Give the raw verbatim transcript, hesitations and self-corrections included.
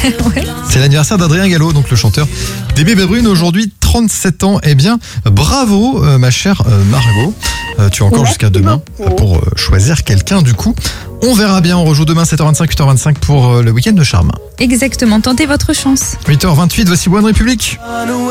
Ouais. C'est l'anniversaire d'Adrien Gallo, donc le chanteur des Bébés Brunes, aujourd'hui trente-sept ans. Eh bien, bravo euh, ma chère euh, Margot. Euh, tu as encore Merci jusqu'à demain beaucoup. pour euh, choisir quelqu'un du coup. On verra bien, on rejoue demain sept heures vingt-cinq, huit heures vingt-cinq pour euh, le week-end de charme. Exactement, tentez votre chance. huit heures vingt-huit, voici One République.